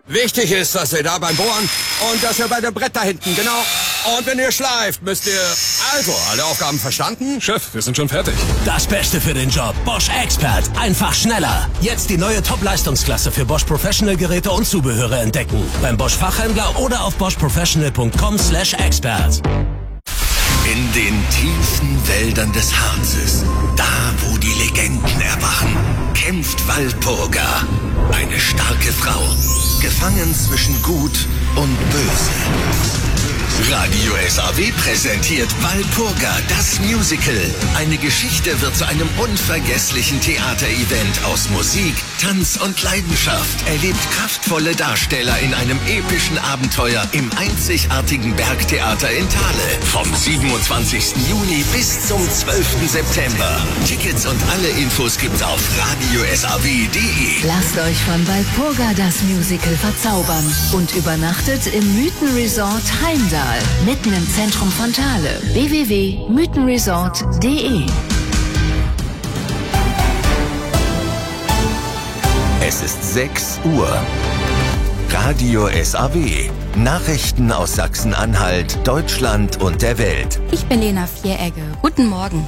Wichtig ist, dass ihr da beim Bohren und dass ihr bei dem Brett da hinten, genau. Und wenn ihr schleift, müsst ihr... Also, alle Aufgaben verstanden? Chef, wir sind schon fertig. Das Beste für den Job. Bosch Expert. Einfach schneller. Jetzt die neue Top-Leistungsklasse für Bosch Professional Geräte und Zubehöre entdecken. Beim Bosch Fachhändler oder auf boschprofessional.com/expert. In den tiefen Wäldern des Harzes, da wo die Legenden erwachen, kämpft Walpurga, eine starke Frau, gefangen zwischen Gut und Böse. Radio SAW präsentiert Walpurga, das Musical. Eine Geschichte wird zu einem unvergesslichen Theaterevent aus Musik, Tanz und Leidenschaft. Erlebt kraftvolle Darsteller in einem epischen Abenteuer im einzigartigen Bergtheater in Thale. Vom 27. Juni bis zum 12. September. Tickets und alle Infos gibt's auf radiosaw.de. Lasst euch von Walpurga das Musical verzaubern und übernachtet im Mythenresort Heimdall. Mitten im Zentrum von Thale. www.mythenresort.de. Es ist 6 Uhr. Radio SAW. Nachrichten aus Sachsen-Anhalt, Deutschland und der Welt. Ich bin Lena Vieregge. Guten Morgen.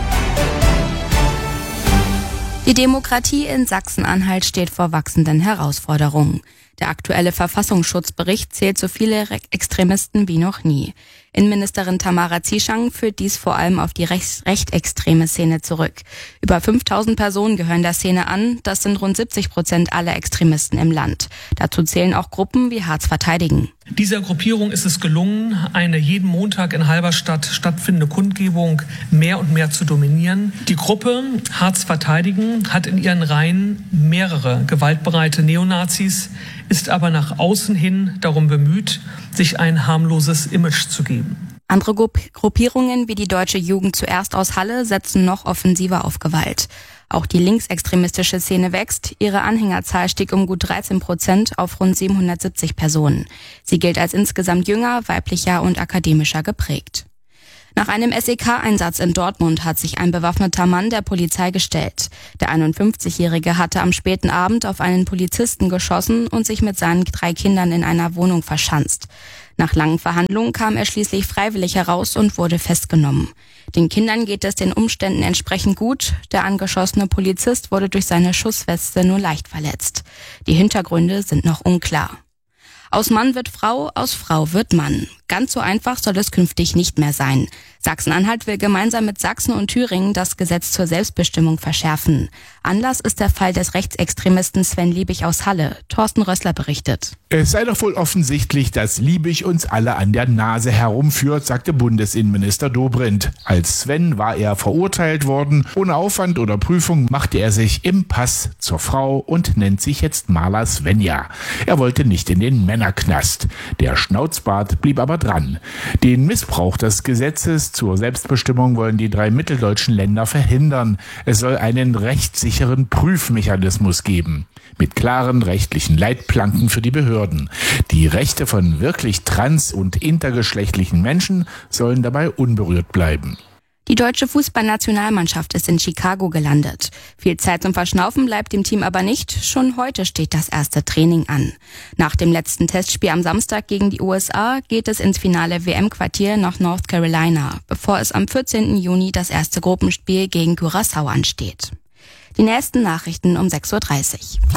Die Demokratie in Sachsen-Anhalt steht vor wachsenden Herausforderungen. Der aktuelle Verfassungsschutzbericht zählt so viele Extremisten wie noch nie. Innenministerin Tamara Zieschang führt dies vor allem auf die rechtsextreme Szene zurück. Über 5000 Personen gehören der Szene an, das sind rund 70% aller Extremisten im Land. Dazu zählen auch Gruppen wie Harz verteidigen. Dieser Gruppierung ist es gelungen, eine jeden Montag in Halberstadt stattfindende Kundgebung mehr und mehr zu dominieren. Die Gruppe Harz verteidigen hat in ihren Reihen mehrere gewaltbereite Neonazis, ist aber nach außen hin darum bemüht, sich ein harmloses Image zu geben. Andere Gruppierungen wie die Deutsche Jugend zuerst aus Halle setzen noch offensiver auf Gewalt. Auch die linksextremistische Szene wächst. Ihre Anhängerzahl stieg um gut 13% auf rund 770 Personen. Sie gilt als insgesamt jünger, weiblicher und akademischer geprägt. Nach einem SEK-Einsatz in Dortmund hat sich ein bewaffneter Mann der Polizei gestellt. Der 51-Jährige hatte am späten Abend auf einen Polizisten geschossen und sich mit seinen 3 Kindern in einer Wohnung verschanzt. Nach langen Verhandlungen kam er schließlich freiwillig heraus und wurde festgenommen. Den Kindern geht es den Umständen entsprechend gut. Der angeschossene Polizist wurde durch seine Schussweste nur leicht verletzt. Die Hintergründe sind noch unklar. Aus Mann wird Frau, aus Frau wird Mann. Ganz so einfach soll es künftig nicht mehr sein. Sachsen-Anhalt will gemeinsam mit Sachsen und Thüringen das Gesetz zur Selbstbestimmung verschärfen. Anlass ist der Fall des Rechtsextremisten Sven Liebig aus Halle. Thorsten Rössler berichtet. Es sei doch wohl offensichtlich, dass Liebig uns alle an der Nase herumführt, sagte Bundesinnenminister Dobrindt. Als Sven war er verurteilt worden. Ohne Aufwand oder Prüfung machte er sich im Pass zur Frau und nennt sich jetzt Maler Svenja. Er wollte nicht in den Männerknast. Der Schnauzbart blieb aber dran. Den Missbrauch des Gesetzes zur Selbstbestimmung wollen die 3 mitteldeutschen Länder verhindern. Es soll einen rechtssicheren Prüfmechanismus geben. Mit klaren rechtlichen Leitplanken für die Behörden. Die Rechte von wirklich trans- und intergeschlechtlichen Menschen sollen dabei unberührt bleiben. Die deutsche Fußballnationalmannschaft ist in Chicago gelandet. Viel Zeit zum Verschnaufen bleibt dem Team aber nicht. Schon heute steht das erste Training an. Nach dem letzten Testspiel am Samstag gegen die USA geht es ins finale WM-Quartier nach North Carolina, bevor es am 14. Juni das erste Gruppenspiel gegen Curaçao ansteht. Die nächsten Nachrichten um 6.30 Uhr.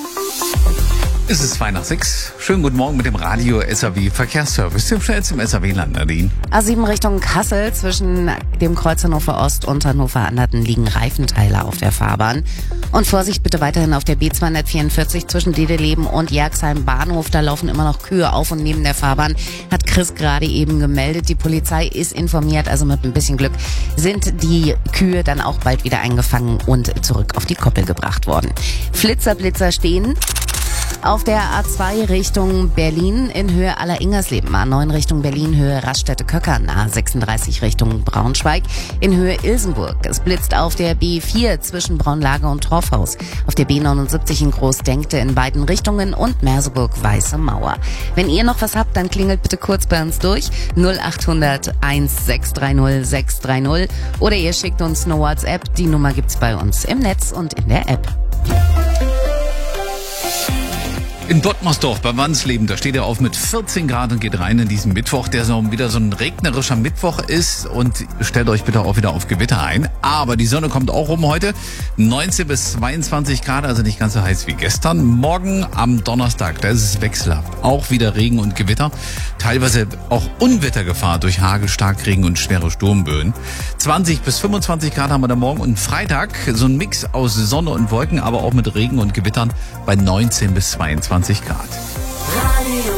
Es ist 5:06. Schönen guten Morgen mit dem Radio SAW Verkehrsservice. Dem schnellsten im SAW-Land, Nadine. A7 Richtung Kassel zwischen dem Kreuz Hannover Ost und Hannover Anderten liegen Reifenteile auf der Fahrbahn. Und Vorsicht bitte weiterhin auf der B244 zwischen Dedeleben und Jerxheim Bahnhof. Da laufen immer noch Kühe auf und neben der Fahrbahn, hat Chris gerade eben gemeldet. Die Polizei ist informiert, also mit ein bisschen Glück sind die Kühe dann auch bald wieder eingefangen und zurück auf die Koppel gebracht worden. Blitzer stehen. Auf der A2 Richtung Berlin in Höhe Aller-Ingersleben, A9 Richtung Berlin, Höhe Raststätte-Köckern, A36 Richtung Braunschweig, in Höhe Ilsenburg. Es blitzt auf der B4 zwischen Braunlage und Torfhaus, auf der B79 in Großdenkte in beiden Richtungen und Merseburg-Weiße Mauer. Wenn ihr noch was habt, dann klingelt bitte kurz bei uns durch, 0800 1630 630 oder ihr schickt uns eine WhatsApp, die Nummer gibt's bei uns im Netz und in der App. In Bottmersdorf bei Wansleben, da steht er auf mit 14 Grad und geht rein in diesen Mittwoch, der so wieder so ein regnerischer Mittwoch ist. Und stellt euch bitte auch wieder auf Gewitter ein. Aber die Sonne kommt auch rum heute. 19 bis 22 Grad, also nicht ganz so heiß wie gestern. Morgen am Donnerstag, da ist es wechselhaft. Auch wieder Regen und Gewitter. Teilweise auch Unwettergefahr durch Hagel, Starkregen und schwere Sturmböen. 20 bis 25 Grad haben wir da morgen. Und Freitag so ein Mix aus Sonne und Wolken, aber auch mit Regen und Gewittern bei 19 bis 22 Grad. Radio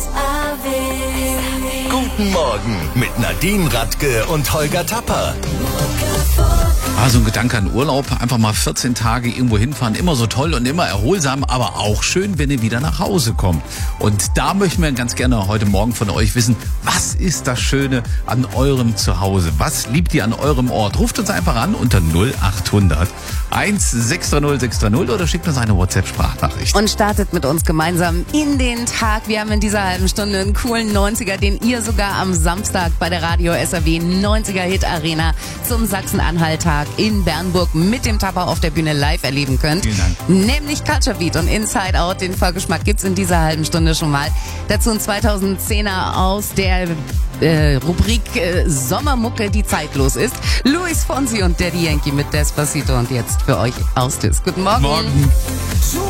SAW. Guten Morgen mit Nadine Radke und Holger Tapper. So ein Gedanke an Urlaub, einfach mal 14 Tage irgendwo hinfahren, immer so toll und immer erholsam, aber auch schön, wenn ihr wieder nach Hause kommt. Und da möchten wir ganz gerne heute Morgen von euch wissen, was ist das Schöne an eurem Zuhause? Was liebt ihr an eurem Ort? Ruft uns einfach an unter 0800 1630 630 oder schickt uns eine WhatsApp-Sprachnachricht. Und startet mit uns gemeinsam in den Tag. Wir haben in dieser halben Stunde einen coolen 90er, den ihr sogar am Samstag bei der Radio SAW 90er Hit Arena zum Sachsen-Anhalt-Tag in Bernburg mit dem Tapper auf der Bühne live erleben könnt. Vielen Dank. Nämlich Culture Beat und Inside Out. Den Vollgeschmack gibt's in dieser halben Stunde schon mal. Dazu ein 2010er aus der Rubrik Sommermucke, die zeitlos ist. Luis Fonsi und Daddy Yankee mit Despacito und jetzt für euch Ausdis. Guten Morgen. Morgen. Super